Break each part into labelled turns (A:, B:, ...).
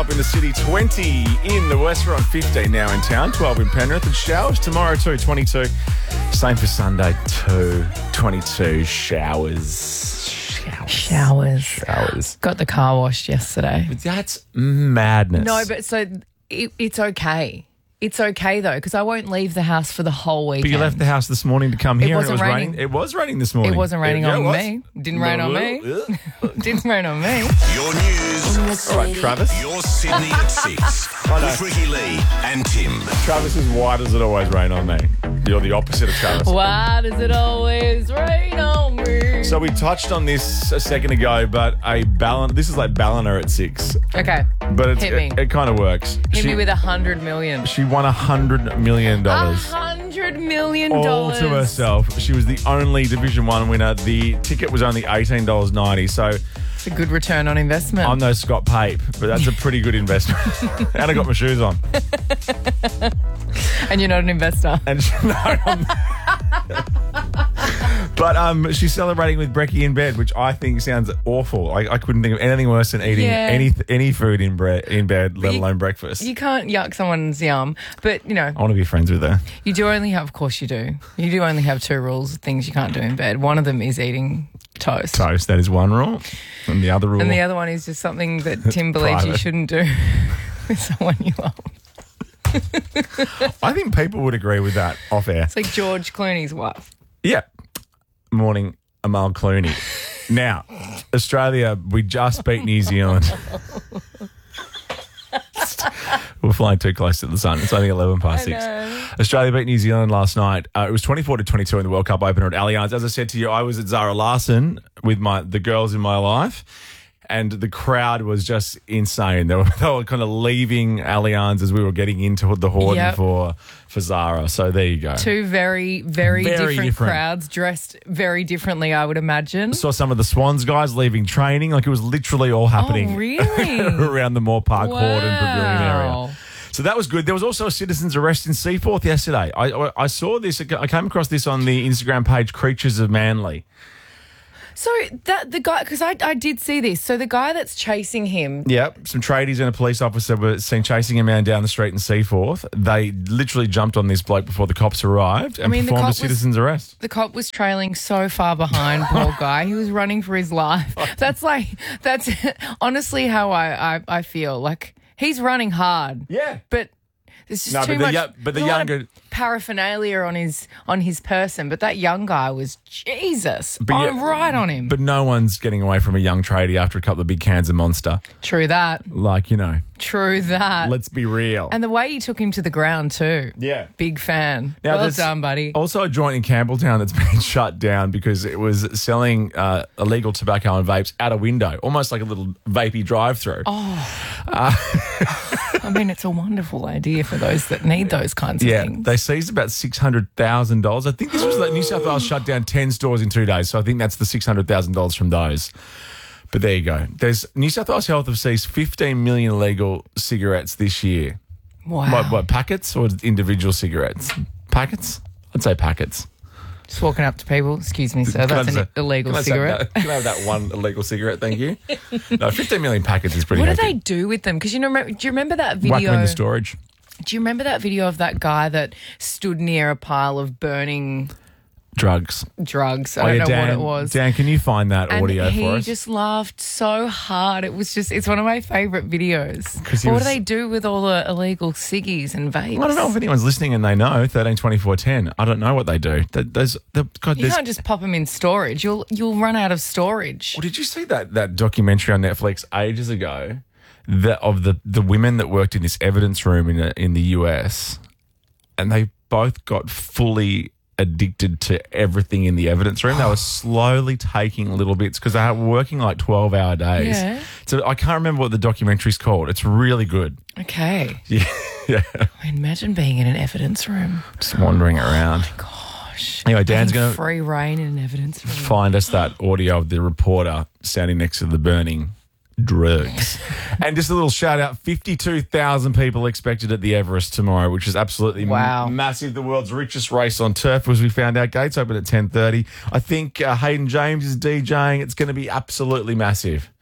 A: Up in the city, 20 in the west. We're on 15 now in town, 12 in Penrith. And showers tomorrow too, 22. Same for Sunday too, 22. Showers.
B: Got the car washed yesterday.
A: But that's madness.
B: No, but so it's okay. It's okay though, because I won't leave the house for the whole weekend.
A: But you left the house this morning to come here and it was
B: wasn't
A: raining. It was raining this morning.
B: It wasn't raining on
A: was.
B: me. Didn't rain on me. Didn't rain on me.
C: Your news.
A: All right, Travis.
C: Your Sydney at 6 with Ricky Lee and Tim.
A: Travis is why does it always rain on me? You're the opposite of Travis.
B: Why does it always rain on me?
A: So we touched on this a second ago, but this is like Ballina at 6.
B: Okay.
A: But
B: Hit me.
A: it kind of works.
B: Hit me with $100 million.
A: She won $100 million.
B: $100 million.
A: All to herself. She was the only Division 1 winner. The ticket was only $18.90. So
B: It's a good return on investment.
A: I'm no Scott Pape, but that's a pretty good investment. And I got my shoes on.
B: And you're not an investor.
A: And But she's celebrating with brekkie in bed, which I think sounds awful. I couldn't think of anything worse than eating any food in bed, let alone breakfast.
B: You can't yuck someone's yum, but
A: I want to be friends with her.
B: You do only have, of course you do. You do only have 2 rules of things you can't do in bed. One of them is eating toast.
A: Toast, that is one rule. And the other rule.
B: And the other one is just something that Tim believes you shouldn't do with someone you love.
A: I think people would agree with that off air.
B: It's like George Clooney's wife.
A: Yeah. Morning, Amal Clooney. Now, Australia, we just beat New Zealand. We're flying too close to the sun. It's only 11 past 6. Australia beat New Zealand last night. It was 24-22 in the World Cup opener at Allianz. As I said to you, I was at Zara Larson with the girls in my life. And the crowd was just insane. They were kind of leaving Allianz as we were getting into the Horden for Zara. So there you go. 2 very, very different crowds dressed very differently, I would imagine. I saw some of the Swans guys leaving training. Like it was literally all happening around the Moore Park Horden Pavilion area. So that was good. There was also a citizen's arrest in Seaforth yesterday. I saw this. I came across this on the Instagram page Creatures of Manly.
B: So the guy, because I did see this. So the guy that's chasing him.
A: Yep. Some tradies and a police officer were seen chasing a man down the street in Seaforth. They literally jumped on this bloke before the cops arrived and performed a citizen's arrest. The
B: cop was trailing so far behind, poor guy. He was running for his life. That's honestly how I feel. Like he's running hard.
A: Yeah.
B: But there's just too much.
A: But the younger
B: paraphernalia on his person, but that young guy was Jesus. Right on him.
A: But no one's getting away from a young tradie after a couple of big cans of Monster.
B: True that. True that.
A: Let's be real.
B: And the way he took him to the ground too.
A: Yeah.
B: Big fan.
A: Now,
B: well done, buddy.
A: Also a joint in Campbelltown that's been shut down because it was selling illegal tobacco and vapes out a window, almost like a little vapey drive-through.
B: I mean, it's a wonderful idea for those that need those kinds of things.
A: Yeah, they seized about $600,000. I think this was like New South Wales shut down 10 stores in 2 days, so I think that's the $600,000 from those. But there you go. New South Wales Health have seized 15 million illegal cigarettes this year.
B: Wow.
A: What, packets or individual cigarettes? Packets? I'd say packets.
B: Just walking up to people, excuse me, sir, that's an illegal cigarette.
A: Can I have that one illegal cigarette, thank you? No, 15 million packets is pretty
B: What
A: hectic.
B: do they do with them? Because do you remember that video?
A: Whack them in the storage.
B: Do you remember that video of that guy that stood near a pile of burning
A: drugs?
B: I don't know what it was.
A: Dan, can you find that audio for us?
B: He just laughed so hard. It's one of my favourite videos. What do they do with all the illegal ciggies and vapes?
A: I don't know if anyone's listening and they know 13 24 10. I don't know what they do.
B: You can't just pop them in storage. You'll run out of storage.
A: Well, did you see that documentary on Netflix ages ago of the women that worked in this evidence room in the US, and they both got fully addicted to everything in the evidence room. They were slowly taking little bits because they were working like 12-hour days.
B: Yeah.
A: So I can't remember what the documentary's called. It's really good.
B: Okay.
A: Yeah.
B: Imagine being in an evidence room.
A: Just wandering around.
B: Oh my gosh.
A: Anyway, Dan's going to
B: free reign in an evidence room.
A: find us that audio of the reporter standing next to the burning drugs. And just a little shout out, 52,000 people expected at the Everest tomorrow, which is absolutely massive. The world's richest race on turf, as we found out. Gates open at 10:30. I think Hayden James is DJing. It's going to be absolutely massive.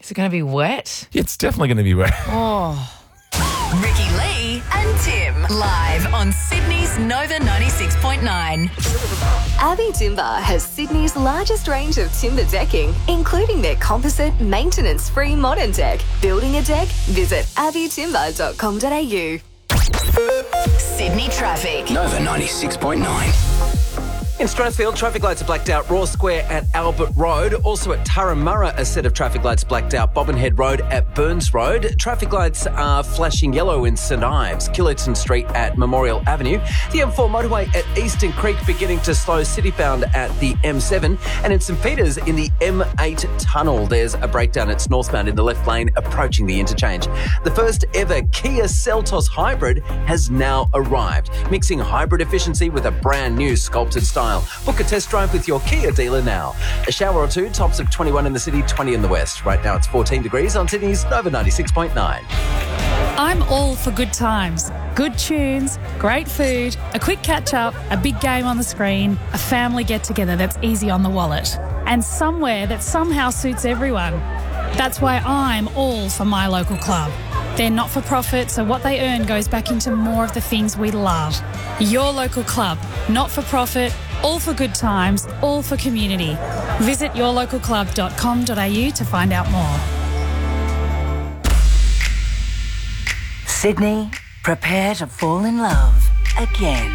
B: Is it going to be wet?
A: Yeah, it's definitely going to be wet.
B: Oh.
D: Ricky Lee and Tim, live on Sydney's Nova 96.9.
E: Abbey Timber has Sydney's largest range of timber decking, including their composite, maintenance-free modern deck. Building a deck? Visit abbeytimber.com.au.
D: Sydney traffic.
C: Nova 96.9.
F: In Strathfield, traffic lights are blacked out. Raw Square at Albert Road. Also at Turramurra, a set of traffic lights blacked out. Bobbinhead Road at Burns Road. Traffic lights are flashing yellow in St Ives. Killington Street at Memorial Avenue. The M4 motorway at Eastern Creek beginning to slow citybound at the M7. And in St Peters in the M8 tunnel, there's a breakdown. It's northbound in the left lane approaching the interchange. The first ever Kia Seltos Hybrid has now arrived, mixing hybrid efficiency with a brand new sculpted style. Book a test drive with your Kia dealer now. A shower or two, tops of 21 in the city, 20 in the west. Right now it's 14 degrees on Sydney's Nova 96.9.
G: I'm all for good times, good tunes, great food, a quick catch-up, a big game on the screen, a family get-together that's easy on the wallet, and somewhere that somehow suits everyone. That's why I'm all for my local club. They're not-for-profit, so what they earn goes back into more of the things we love. Your local club, not-for-profit, all for good times, all for community. Visit yourlocalclub.com.au to find out more.
H: Sydney, prepare to fall in love again.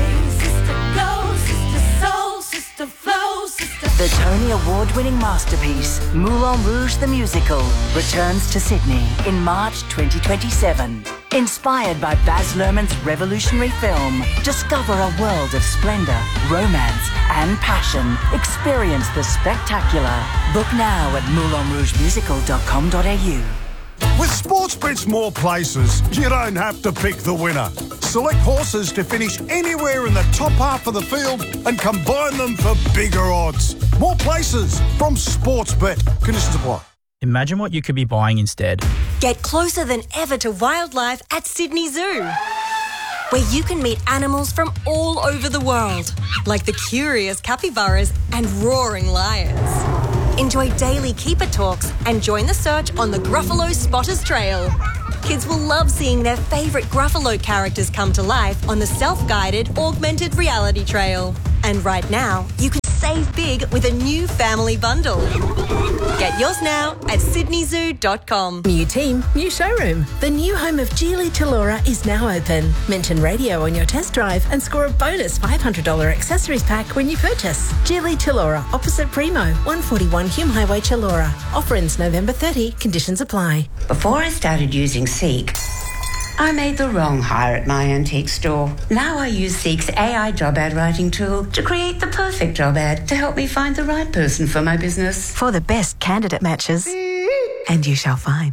H: The Tony Award-winning masterpiece, Moulin Rouge the Musical, returns to Sydney in March 2027. Inspired by Baz Luhrmann's revolutionary film, discover a world of splendour, romance and passion. Experience the spectacular. Book now at moulinrougemusical.com.au.
I: With Sportsbet's more places, you don't have to pick the winner. Select horses to finish anywhere in the top half of the field and combine them for bigger odds. More places from Sportsbet. Conditions apply.
J: Imagine what you could be buying instead.
K: Get closer than ever to wildlife at Sydney Zoo, where you can meet animals from all over the world, like the curious capybaras and roaring lions. Enjoy daily keeper talks and join the search on the Gruffalo Spotters Trail. Kids will love seeing their favourite Gruffalo characters come to life on the self-guided augmented reality trail. And right now, you can save big with a new family bundle. Get yours now at sydneyzoo.com.
L: New team, new showroom. The new home of Geely Tellura is now open. Mention radio on your test drive and score a bonus $500 accessories pack when you purchase. Geely Tellura, opposite Primo, 141 Hume Highway, Tellura. Offer ends November 30. Conditions apply.
M: Before I started using Seek, I made the wrong hire at my antique store. Now I use Seek's AI job ad writing tool to create the perfect job ad to help me find the right person for my business.
L: For the best candidate matches, and you shall find.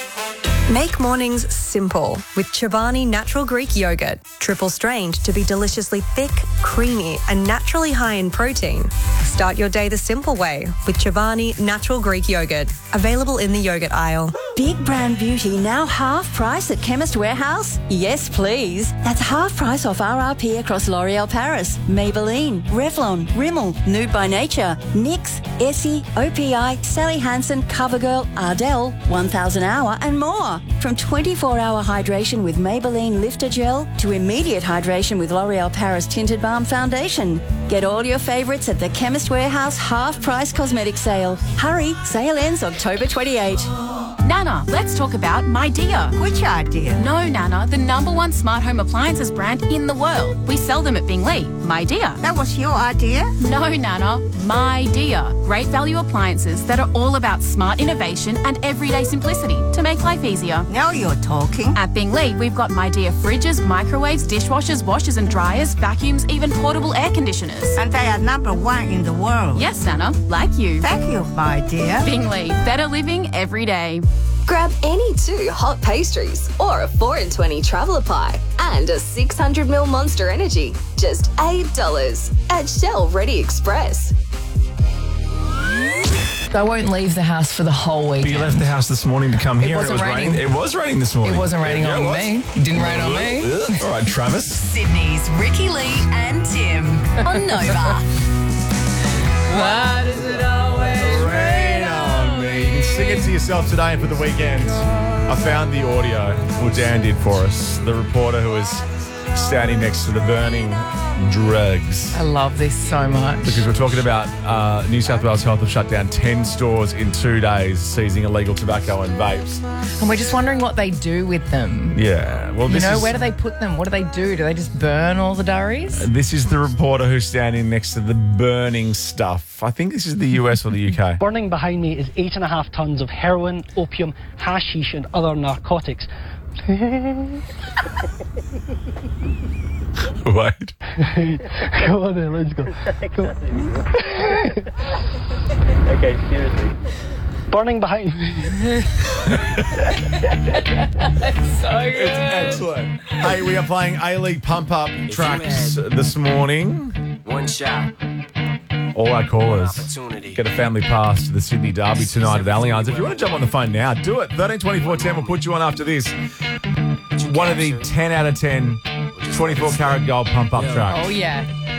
K: Make mornings simple with Chobani Natural Greek Yogurt. Triple strained to be deliciously thick, creamy and naturally high in protein. Start your day the simple way with Chobani Natural Greek Yogurt. Available in the yogurt aisle.
N: Big brand beauty now half price at Chemist Warehouse? Yes, please. That's half price off RRP across L'Oreal Paris, Maybelline, Revlon, Rimmel, Nude by Nature, NYX, Essie, OPI, Sally Hansen, CoverGirl, Ardell, 1000 Hour and more. From 24-hour hydration with Maybelline Lifter Gel to immediate hydration with L'Oreal Paris Tinted Balm Foundation. Get all your favourites at the Chemist Warehouse half-price cosmetic sale. Hurry, sale ends October 28.
O: Nana, let's talk about MyDear.
P: Which idea?
O: No, Nana, the #1 smart home appliances brand in the world. We sell them at Bingley. MyDear.
P: That was your idea?
O: No, Nana, MyDear. Great value appliances that are all about smart innovation and everyday simplicity to make life easier.
P: Now you're talking.
O: At Bingley, we've got MyDear fridges, microwaves, dishwashers, washers and dryers, vacuums, even portable air conditioners.
P: And they are #1 in the world.
O: Yes, Nana, like you.
P: Thank you, MyDear.
O: Bingley, better living every day.
E: Grab any 2 hot pastries or a 4 in 20 traveller pie and a 600ml Monster Energy. Just $8 at Shell Ready Express.
B: I won't leave the house for the whole weekend.
A: But you left the house this morning to come here.
B: It wasn't raining.
A: It was raining this morning.
B: It wasn't raining on me. It didn't rain on me.
A: All right, Travis.
D: Sydney's Ricky Lee and Tim on Nova.
A: Why does it always rain on me? sing it to yourself today and for the weekend. I found the audio. Well, Dan did for us. The reporter who was standing next to the burning drugs.
B: I love this so much.
A: Because we're talking about New South Wales Health have shut down 10 stores in 2 days, seizing illegal tobacco and vapes.
B: And we're just wondering what they do with them.
A: Yeah. Well,
B: where do they put them? What do they do? Do they just burn all the durries?
A: This is the reporter who's standing next to the burning stuff. I think this is the US or the UK.
Q: Burning behind me is 8.5 tons of heroin, opium, hashish and other narcotics.
A: Wait.
Q: Go on then, let's go. Okay, seriously. Burning behind me.
B: That's so good.
A: It's excellent. Hey, we are playing A-League pump-up tracks this morning.
R: One shot.
A: All our callers get a family pass to the Sydney Derby tonight at Allianz. If you want to jump on the phone now, do it. 13 24 10 will put you on after this. One of the 10 out of 10 24 karat gold pump-up tracks.
B: Oh, yeah.